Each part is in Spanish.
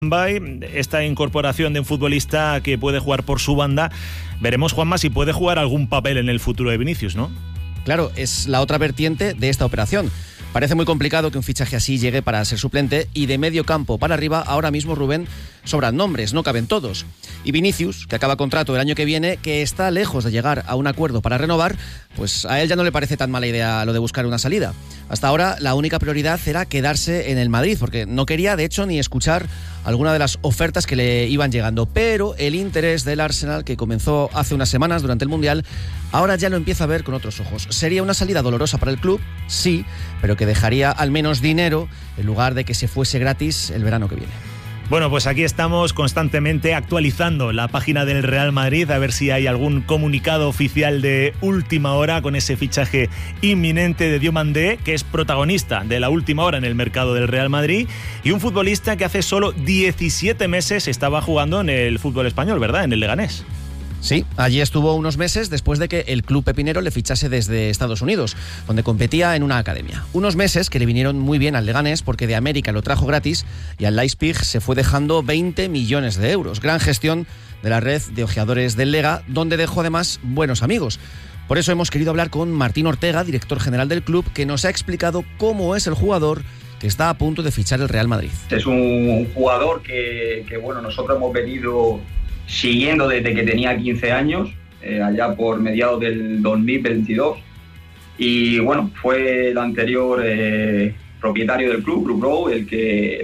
Esta incorporación de un futbolista que puede jugar por su banda, veremos, Juanma, si puede jugar algún papel en el futuro de Vinicius, ¿no? Claro, es la otra vertiente de esta operación. Parece muy complicado que un fichaje así llegue para ser suplente, y de medio campo para arriba, ahora mismo, Rubén, sobran nombres, no caben todos. Y Vinicius, que acaba contrato el año que viene, que está lejos de llegar a un acuerdo para renovar, pues a él ya no le parece tan mala idea lo de buscar una salida. Hasta ahora la única prioridad era quedarse en el Madrid, porque no quería, de hecho, ni escuchar alguna de las ofertas que le iban llegando. Pero el interés del Arsenal, que comenzó hace unas semanas durante el Mundial, ahora ya lo empieza a ver con otros ojos. Sería una salida dolorosa para el club, sí, pero que dejaría al menos dinero en lugar de que se fuese gratis el verano que viene. Bueno, pues aquí estamos constantemente actualizando la página del Real Madrid, a ver si hay algún comunicado oficial de última hora con ese fichaje inminente de Diomandé, que es protagonista de la última hora en el mercado del Real Madrid, y un futbolista que hace solo 17 meses estaba jugando en el fútbol español, ¿verdad? En el Leganés. Sí, allí estuvo unos meses después de que el club pepinero le fichase desde Estados Unidos, donde competía en una academia. Unos meses que le vinieron muy bien al Leganés, porque de América lo trajo gratis y al Leipzig se fue dejando 20 millones de euros. Gran gestión de la red de ojeadores del Lega, donde dejó además buenos amigos. Por eso hemos querido hablar con Martín Ortega, director general del club, que nos ha explicado cómo es el jugador que está a punto de fichar el Real Madrid. Es un jugador que nosotros hemos venido siguiendo desde que tenía 15 años, allá por mediados del 2022, y bueno, fue el anterior propietario del club, Club Row, el que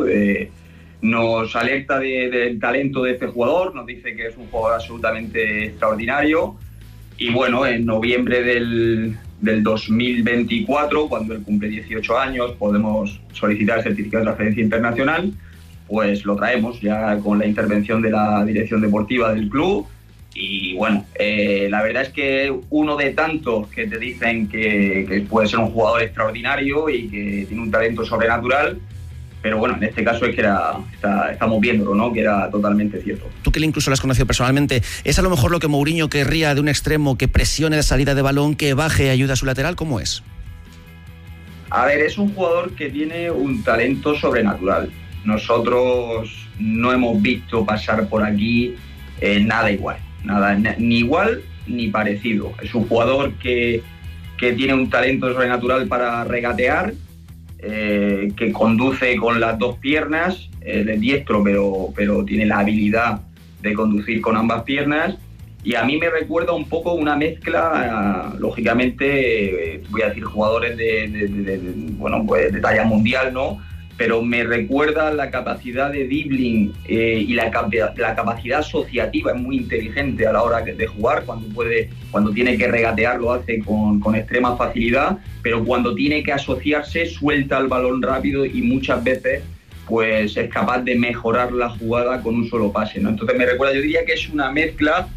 nos alerta del talento de este jugador, nos dice que es un jugador absolutamente extraordinario. Y bueno, en noviembre del 2024, cuando él cumple 18 años, podemos solicitar el certificado de transferencia internacional. Pues lo traemos ya con la intervención de la dirección deportiva del club. Y bueno, la verdad es que uno de tantos que te dicen que puede ser un jugador extraordinario y que tiene un talento sobrenatural, pero bueno, en este caso es que estamos viéndolo, ¿no? Que era totalmente cierto. Tú, que incluso lo has conocido personalmente, ¿es a lo mejor lo que Mourinho querría de un extremo, que presione la salida de balón, que baje y ayude a su lateral? ¿Cómo es? A ver, es un jugador que tiene un talento sobrenatural. Nosotros no hemos visto pasar por aquí nada igual, ni igual ni parecido. Es un jugador que tiene un talento sobrenatural para regatear, que conduce con las dos piernas, es diestro, pero tiene la habilidad de conducir con ambas piernas. Y a mí me recuerda un poco una mezcla, lógicamente, voy a decir jugadores de talla mundial, ¿no? Pero me recuerda la capacidad de dribbling y la capacidad asociativa. Es muy inteligente a la hora de jugar. Cuando tiene que regatear lo hace con extrema facilidad, pero cuando tiene que asociarse suelta el balón rápido y muchas veces pues es capaz de mejorar la jugada con un solo pase, ¿no? Entonces me recuerda, yo diría que es una mezcla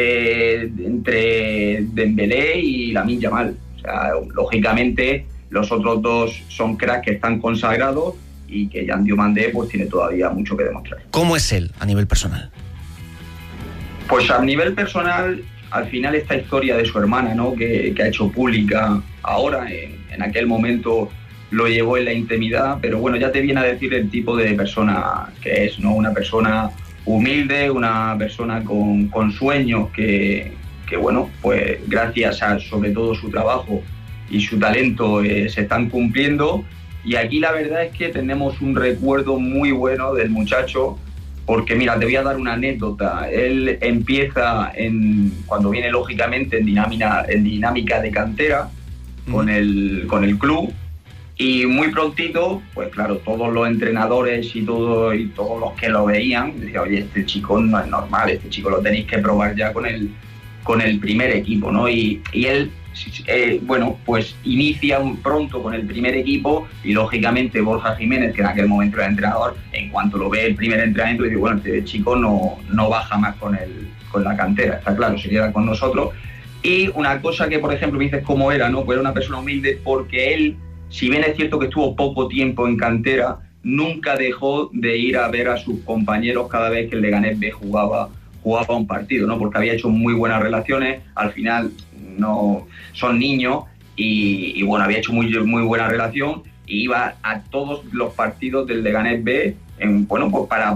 entre Dembélé y Lamine Yamal. O sea, lógicamente los otros dos son cracks que están consagrados, y que Yan Diomandé pues tiene todavía mucho que demostrar. ¿Cómo es él a nivel personal? Pues a nivel personal, al final esta historia de su hermana, ¿no? que ha hecho pública ahora, en aquel momento lo llevó en la intimidad, pero bueno, ya te viene a decir el tipo de persona que es, ¿no? Una persona humilde, una persona con sueños que bueno, pues gracias a sobre todo su trabajo y su talento se están cumpliendo. Y aquí la verdad es que tenemos un recuerdo muy bueno del muchacho, porque mira, te voy a dar una anécdota. Él empieza cuando viene lógicamente en dinámica de cantera con el club, y muy prontito, pues claro, todos los entrenadores y todos los que lo veían decían: oye, este chico no es normal, este chico lo tenéis que probar ya con el primer equipo, ¿no? Y él pues inicia pronto con el primer equipo, y lógicamente Borja Jiménez, que en aquel momento era entrenador, en cuanto lo ve el primer entrenamiento dice: bueno, este chico no baja más con la cantera, está claro, se queda con nosotros. Y una cosa que, por ejemplo, me dices cómo era, ¿no? Pues era una persona humilde, porque él, si bien es cierto que estuvo poco tiempo en cantera, nunca dejó de ir a ver a sus compañeros cada vez que el Leganés B jugaba un partido, ¿no? Porque había hecho muy buenas relaciones. Al final no son niños y bueno, había hecho muy buena relación, y iba a todos los partidos del Leganés B pues para